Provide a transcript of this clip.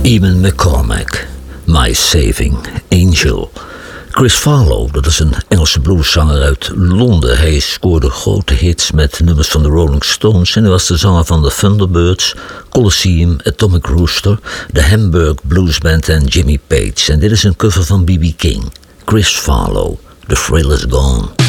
Eamon McCormack, My Saving Angel. Chris Farlowe, dat is een Engelse blueszanger uit Londen. Hij scoorde grote hits met nummers van de Rolling Stones en hij was de zanger van de Thunderbirds, Colosseum, Atomic Rooster, de Hamburg Blues Band en Jimmy Page. En dit is een cover van B.B. King. Chris Farlowe, The Thrill Is Gone.